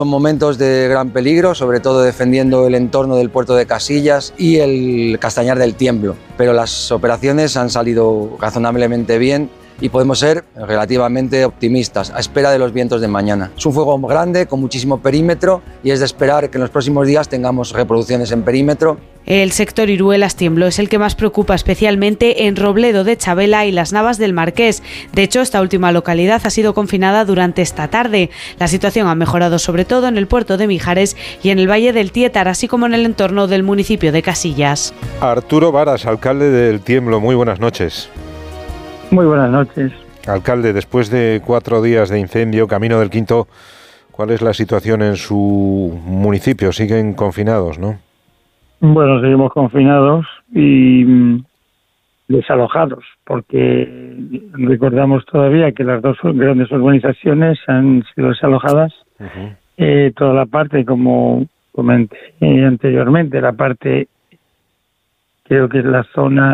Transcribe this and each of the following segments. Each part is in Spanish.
Son momentos de gran peligro, sobre todo defendiendo el entorno del puerto de Casillas y el Castañar del Tiemblo, pero las operaciones han salido razonablemente bien y podemos ser relativamente optimistas a espera de los vientos de mañana. Es un fuego grande, con muchísimo perímetro, y es de esperar que en los próximos días tengamos reproducciones en perímetro. El sector Iruelas-Tiemblo es el que más preocupa, especialmente en Robledo de Chabela y Las Navas del Marqués. De hecho, esta última localidad ha sido confinada durante esta tarde. La situación ha mejorado sobre todo en el puerto de Mijares y en el Valle del Tiétar, así como en el entorno del municipio de Casillas. Arturo Varas, alcalde del Tiemblo, muy buenas noches. Muy buenas noches. Alcalde, después de 4 días de incendio, camino del quinto, ¿cuál es la situación en su municipio? Siguen confinados, ¿no? Bueno, seguimos confinados y desalojados, porque recordamos todavía que las dos grandes urbanizaciones han sido desalojadas. Toda la parte, como comenté anteriormente, la parte, creo que es la zona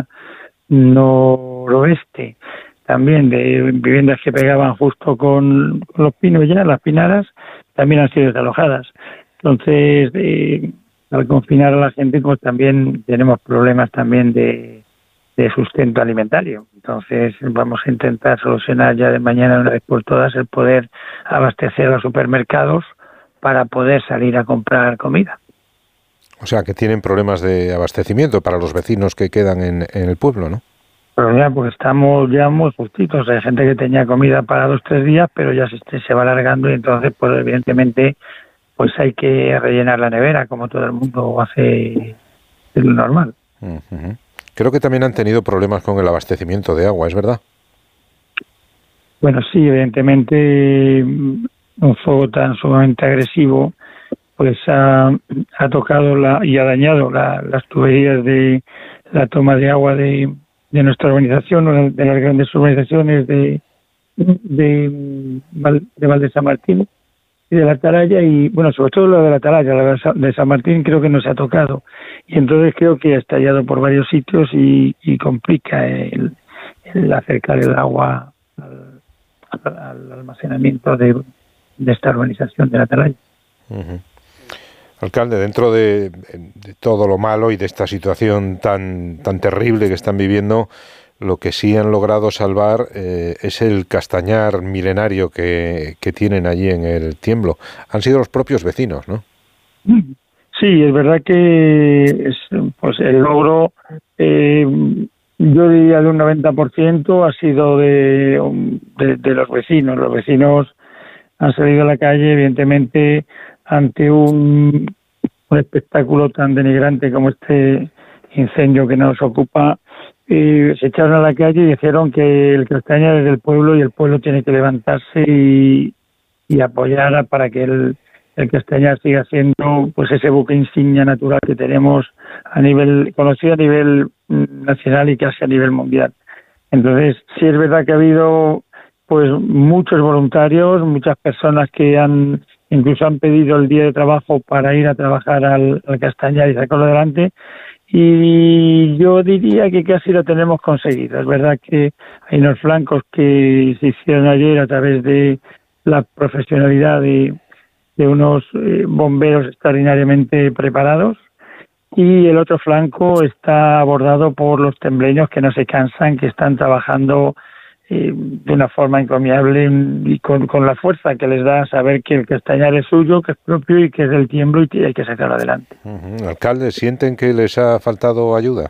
noroeste, también de viviendas que pegaban justo con los pinos ya, las pinaras, también han sido desalojadas. Entonces, al confinar a la gente, pues también tenemos problemas también de sustento alimentario. Entonces vamos a intentar solucionar ya de mañana una vez por todas el poder abastecer a los supermercados para poder salir a comprar comida. O sea, que tienen problemas de abastecimiento para los vecinos que quedan en el pueblo, ¿no? Pero ya, pues estamos ya muy justitos. Hay gente que tenía comida para 2-3 días, pero ya se va alargando y entonces, pues evidentemente, pues hay que rellenar la nevera, como todo el mundo hace, es lo normal. Creo que también han tenido problemas con el abastecimiento de agua, ¿es verdad? Bueno, sí, evidentemente un fuego tan sumamente agresivo pues ha tocado y ha dañado las tuberías de la toma de agua de nuestra urbanización, de las grandes urbanizaciones de Val de San Martín y de la Atalaya, y bueno, sobre todo la de la Atalaya, la de San Martín creo que no se ha tocado, y entonces creo que ha estallado por varios sitios y complica el acercar el agua al almacenamiento de esta urbanización de la Atalaya. Alcalde, dentro de todo lo malo y de esta situación tan terrible que están viviendo, lo que sí han logrado salvar es el castañar milenario que tienen allí en el Tiemblo. Han sido los propios vecinos, ¿no? Sí, es verdad que pues el logro, yo diría de un 90%, ha sido de los vecinos. Los vecinos han salido a la calle, evidentemente, ante un espectáculo tan denigrante como este incendio que nos ocupa. Se echaron a la calle y dijeron que el castañar es del pueblo y el pueblo tiene que levantarse y apoyar para que el castañar siga siendo pues ese buque insignia natural que tenemos conocido a nivel nacional y casi a nivel mundial. Entonces, sí es verdad que ha habido pues muchos voluntarios, muchas personas que incluso han pedido el día de trabajo para ir a trabajar al castañar y sacarlo adelante. Y yo diría que casi lo tenemos conseguido. Es verdad que hay unos flancos que se hicieron ayer a través de la profesionalidad de unos bomberos extraordinariamente preparados, y el otro flanco está abordado por los tembleños que no se cansan, que están trabajando de una forma encomiable y con la fuerza que les da saber que el castañar es suyo, que es propio y que es del Tiemblo y que hay que sacarlo adelante. Alcalde, ¿sienten que les ha faltado ayuda?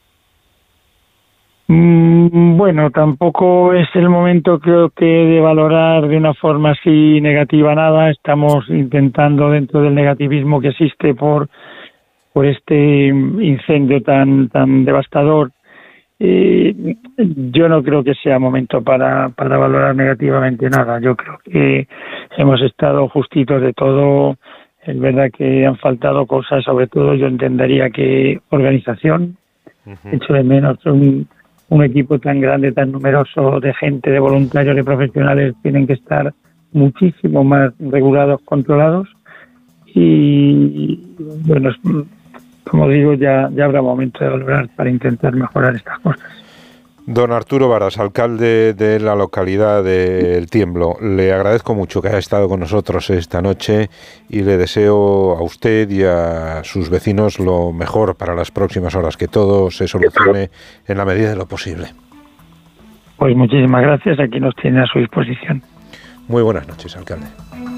Bueno, tampoco es el momento, creo que, de valorar de una forma así negativa nada. Estamos intentando, dentro del negativismo que existe por este incendio tan devastador, yo no creo que sea momento para valorar negativamente nada. Yo creo que hemos estado justitos de todo. Es verdad que han faltado cosas, sobre todo yo entendería que organización. Echo de menos un equipo tan grande, tan numeroso de gente, de voluntarios, de profesionales. Tienen que estar muchísimo más regulados, controlados, y bueno, como digo, ya habrá momento de valorar para intentar mejorar estas cosas. Don Arturo Varas, alcalde de la localidad de El Tiemblo, le agradezco mucho que haya estado con nosotros esta noche y le deseo a usted y a sus vecinos lo mejor para las próximas horas, que todo se solucione en la medida de lo posible. Pues muchísimas gracias, aquí nos tiene a su disposición. Muy buenas noches, alcalde.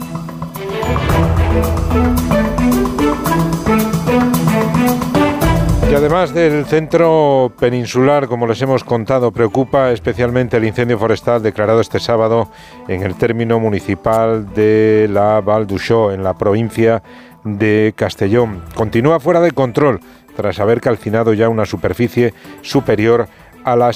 Y además del centro peninsular, como les hemos contado, preocupa especialmente el incendio forestal declarado este sábado en el término municipal de la Val d'Uixó, en la provincia de Castellón. Continúa fuera de control tras haber calcinado ya una superficie superior a las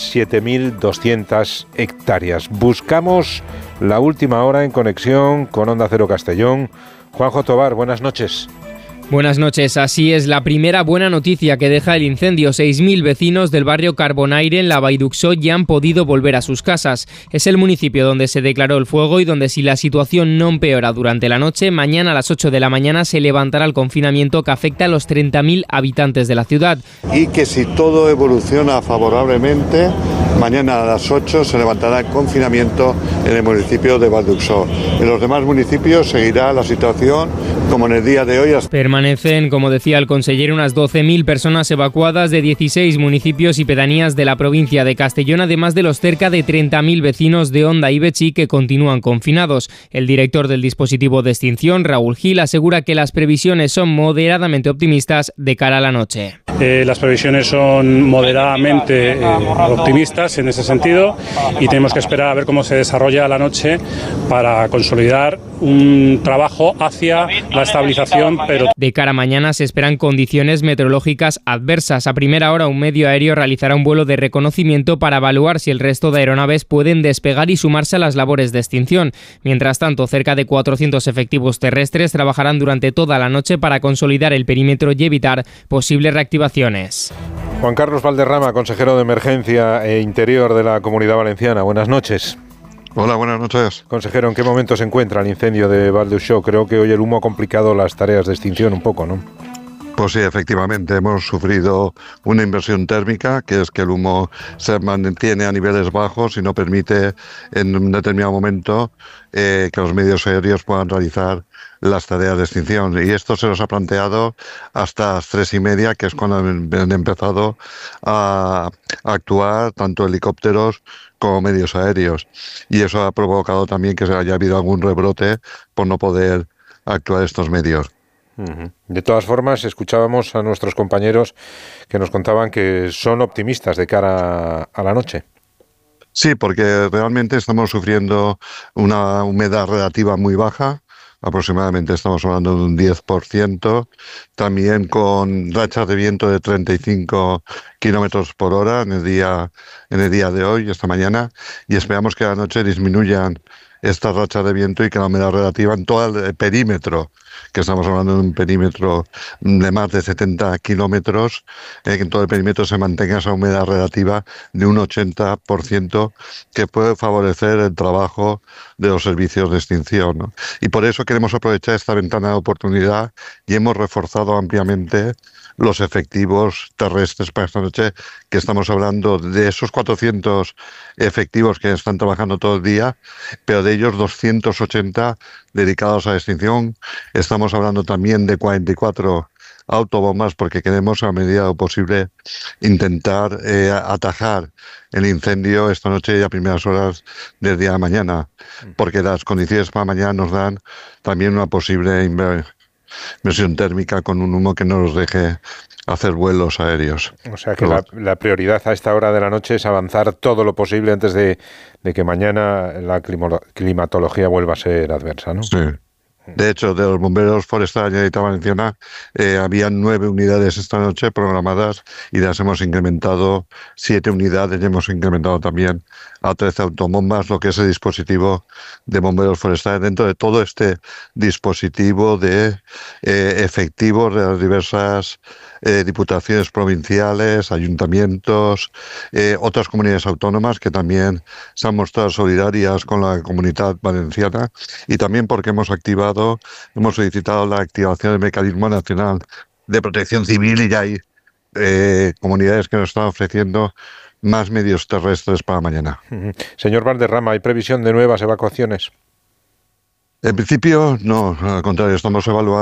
7.200 hectáreas. Buscamos la última hora en conexión con Onda Cero Castellón. Juanjo Tobar, buenas noches. Buenas noches, así es la primera buena noticia que deja el incendio. 6.000 vecinos del barrio Carbonaire en la Vall d'Uixó ya han podido volver a sus casas. Es el municipio donde se declaró el fuego y donde, si la situación no empeora durante la noche, mañana a las 8 de la mañana se levantará el confinamiento que afecta a los 30.000 habitantes de la ciudad. Y que si todo evoluciona favorablemente, mañana a las 8 se levantará el confinamiento en el municipio de Val d'Uixó. En los demás municipios seguirá la situación como en el día de hoy. Permanecen, como decía el consejero, unas 12.000 personas evacuadas de 16 municipios y pedanías de la provincia de Castellón, además de los cerca de 30.000 vecinos de Onda y Betxí que continúan confinados. El director del dispositivo de extinción, Raúl Gil, asegura que las previsiones son moderadamente optimistas de cara a la noche. Las previsiones son moderadamente optimistas en ese sentido y tenemos que esperar a ver cómo se desarrolla la noche para consolidar un trabajo hacia la estabilización. Pero de cara a mañana se esperan condiciones meteorológicas adversas. A primera hora un medio aéreo realizará un vuelo de reconocimiento para evaluar si el resto de aeronaves pueden despegar y sumarse a las labores de extinción. Mientras tanto, cerca de 400 efectivos terrestres trabajarán durante toda la noche para consolidar el perímetro y evitar posibles reactivaciones. Juan Carlos Valderrama, consejero de Emergencia e Interior de la Comunidad Valenciana. Buenas noches. Hola, buenas noches. Consejero, ¿en qué momento se encuentra el incendio de Val d'Uixó? Creo que hoy el humo ha complicado las tareas de extinción un poco, ¿no? Pues sí, efectivamente, hemos sufrido una inversión térmica, que es que el humo se mantiene a niveles bajos y no permite en un determinado momento que los medios aéreos puedan realizar las tareas de extinción. Y esto se nos ha planteado hasta las 3:30, que es cuando han empezado a actuar tanto helicópteros como medios aéreos. Y eso ha provocado también que haya habido algún rebrote por no poder actuar estos medios. De todas formas, escuchábamos a nuestros compañeros que nos contaban que son optimistas de cara a la noche. Sí, porque realmente estamos sufriendo una humedad relativa muy baja. Aproximadamente estamos hablando de un 10%, también con rachas de viento de 35 kilómetros por hora en el día de hoy, esta mañana, y esperamos que a la noche disminuyan estas rachas de viento y que la humedad relativa en todo el perímetro, que estamos hablando de un perímetro de más de 70 kilómetros, que en todo el perímetro se mantenga esa humedad relativa de un 80%, que puede favorecer el trabajo de los servicios de extinción, ¿no? Y por eso queremos aprovechar esta ventana de oportunidad y hemos reforzado ampliamente los efectivos terrestres para esta noche, que estamos hablando de esos 400 efectivos que están trabajando todo el día, pero de ellos 280 dedicados a la extinción. Estamos hablando también de 44 autobombas porque queremos, a medida de lo posible, intentar atajar el incendio esta noche y a primeras horas del día de mañana, porque las condiciones para mañana nos dan también una posible inversión térmica con un humo que no nos deje hacer vuelos aéreos. O sea que la prioridad a esta hora de la noche es avanzar todo lo posible antes de que mañana la climatología vuelva a ser adversa, ¿no? Sí. De hecho, de los bomberos forestales de la Generalitat Valenciana habían 9 unidades esta noche programadas y las hemos incrementado 7 unidades y hemos incrementado también a 13 autobombas, lo que es el dispositivo de bomberos forestales. Dentro de todo este dispositivo de efectivos de las diversas diputaciones provinciales, ayuntamientos, otras comunidades autónomas que también se han mostrado solidarias con la Comunitat Valenciana, y también porque hemos solicitado la activación del Mecanismo Nacional de Protección Civil, y ya hay comunidades que nos están ofreciendo más medios terrestres para mañana. Señor Valderrama, ¿hay previsión de nuevas evacuaciones? En principio, no, al contrario, estamos evaluando